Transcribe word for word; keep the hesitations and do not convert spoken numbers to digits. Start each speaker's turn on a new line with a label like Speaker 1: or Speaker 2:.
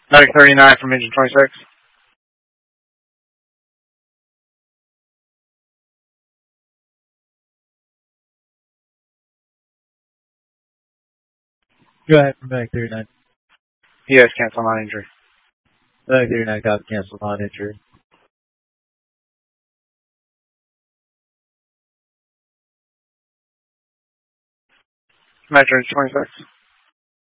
Speaker 1: Medic thirty-nine from engine twenty-six.
Speaker 2: Go ahead for Medic thirty-nine.
Speaker 1: Yes, cancel non-injury.
Speaker 2: Medic thirty-nine, copy, cancel non-injury.
Speaker 1: Metro twenty-six.